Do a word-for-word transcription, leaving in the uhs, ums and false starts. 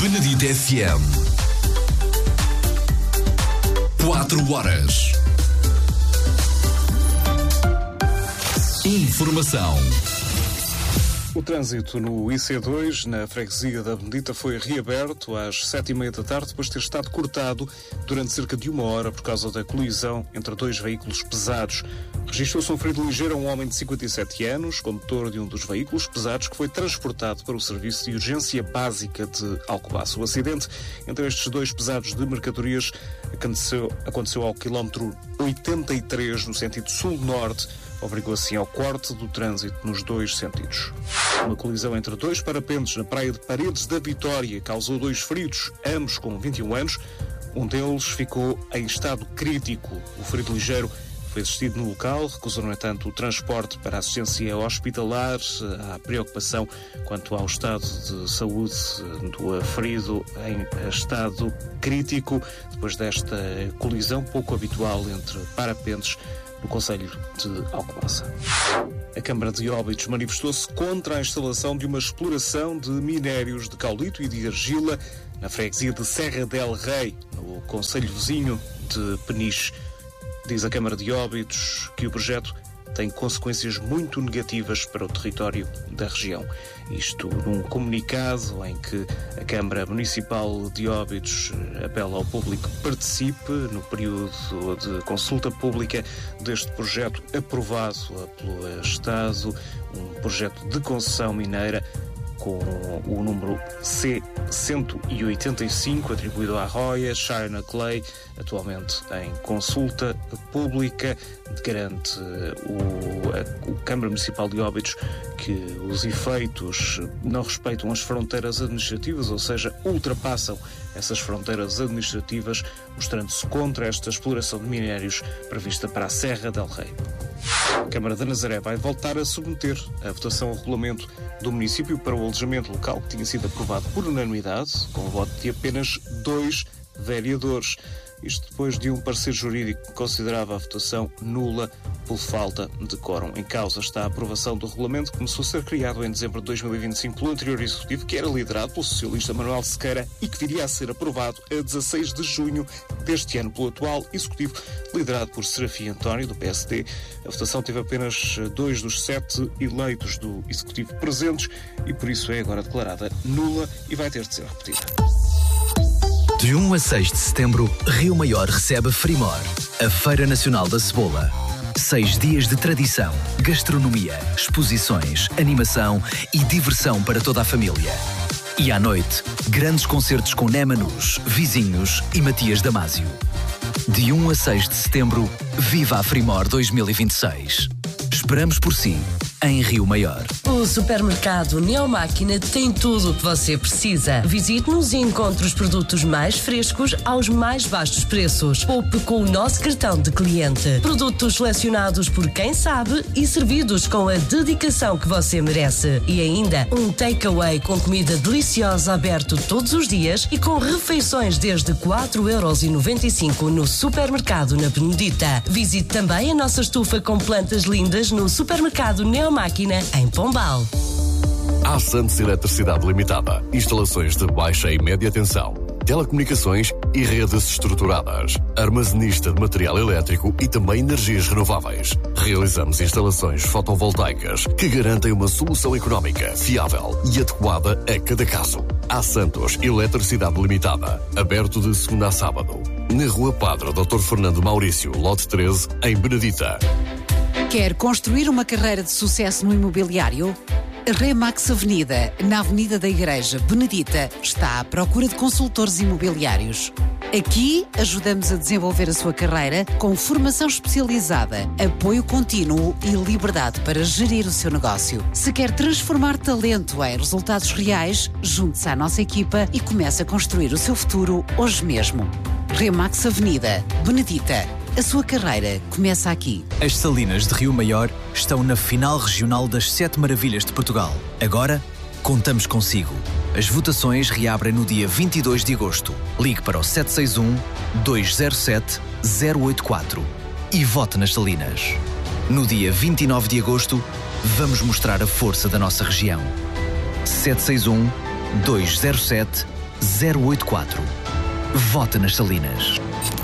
Benedita F M. Quatro horas. Informação. O trânsito no I C dois, na freguesia da Benedita, foi reaberto às sete e meia da tarde, depois de ter estado cortado durante cerca de uma hora por causa da colisão entre dois veículos pesados. Registrou-se um ferido ligeiro a um homem de cinquenta e sete anos, condutor de um dos veículos pesados, que foi transportado para o serviço de urgência básica de Alcobaça. O acidente entre estes dois pesados de mercadorias aconteceu, aconteceu ao quilómetro oitenta e três, no sentido sul-norte, obrigou assim ao corte do trânsito nos dois sentidos. Uma colisão entre dois parapentes na praia de Paredes da Vitória causou dois feridos, ambos com vinte e um anos. Um deles ficou em estado crítico. O ferido ligeiro foi assistido no local, recusou, no entanto, o transporte para assistência hospitalar. Há preocupação quanto ao estado de saúde do ferido em estado crítico, depois desta colisão pouco habitual entre parapentes no concelho de Alcobaça. A Câmara de Óbidos manifestou-se contra a instalação de uma exploração de minérios de caulito e de argila na freguesia de Serra del Rei, no concelho vizinho de Peniche. Diz a Câmara de Óbidos que o projeto tem consequências muito negativas para o território da região. Isto num comunicado em que a Câmara Municipal de Óbidos apela ao público que participe no período de consulta pública deste projeto aprovado pelo Estado, um projeto de concessão mineira com o número C cento e oitenta e cinco, atribuído à Roya China Clay, atualmente em consulta pública. Garante o, a, o Câmara Municipal de Óbidos que os efeitos não respeitam as fronteiras administrativas, ou seja, ultrapassam essas fronteiras administrativas, mostrando-se contra esta exploração de minérios prevista para a Serra del Rei. A Câmara de Nazaré vai voltar a submeter a votação ao regulamento do município para o alojamento local, que tinha sido aprovado por unanimidade, com o voto de apenas dois vereadores. Isto depois de um parecer jurídico que considerava a votação nula por falta de quórum. Em causa está a aprovação do regulamento que começou a ser criado em dezembro de dois mil e vinte e cinco pelo anterior executivo, que era liderado pelo socialista Manuel Sequeira e que viria a ser aprovado a dezasseis de junho deste ano pelo atual executivo, liderado por Serafim António, do P S D. A votação teve apenas dois dos sete eleitos do executivo presentes e por isso é agora declarada nula e vai ter de ser repetida. De um a seis de setembro, Rio Maior recebe Frimor, a Feira Nacional da Cebola. Seis dias de tradição, gastronomia, exposições, animação e diversão para toda a família. E à noite, grandes concertos com Né Manus, Vizinhos e Matias Damasio. De um a seis de setembro, viva a Frimor dois mil e vinte e seis. Esperamos por si, em Rio Maior. O supermercado Neomáquina tem tudo o que você precisa. Visite-nos e encontre os produtos mais frescos aos mais baixos preços. Poupe com o nosso cartão de cliente. Produtos selecionados por quem sabe e servidos com a dedicação que você merece. E ainda um takeaway com comida deliciosa aberto todos os dias e com refeições desde quatro euros e noventa e cinco no supermercado na Benedita. Visite também a nossa estufa com plantas lindas no supermercado Neomáquina em Pombal. A Santos Eletricidade Limitada. Instalações de baixa e média tensão, telecomunicações e redes estruturadas, armazenista de material elétrico e também energias renováveis. Realizamos instalações fotovoltaicas que garantem uma solução económica, fiável e adequada a cada caso. A Santos Eletricidade Limitada. Aberto de segunda a sábado. Na Rua Padre doutor Fernando Maurício, lote treze, em Benedita. Quer construir uma carreira de sucesso no imobiliário? A Remax Avenida, na Avenida da Igreja, Benedita, está à procura de consultores imobiliários. Aqui ajudamos a desenvolver a sua carreira com formação especializada, apoio contínuo e liberdade para gerir o seu negócio. Se quer transformar talento em resultados reais, junte-se à nossa equipa e comece a construir o seu futuro hoje mesmo. Remax Avenida, Benedita. A sua carreira começa aqui. As Salinas de Rio Maior estão na final regional das Sete Maravilhas de Portugal. Agora, contamos consigo. As votações reabrem no dia vinte e dois de agosto. Ligue para o sete seis um, dois zero sete, zero oito quatro e vote nas Salinas. No dia vinte e nove de agosto, vamos mostrar a força da nossa região. sete seis um, dois zero sete, zero oito quatro. Vote nas Salinas.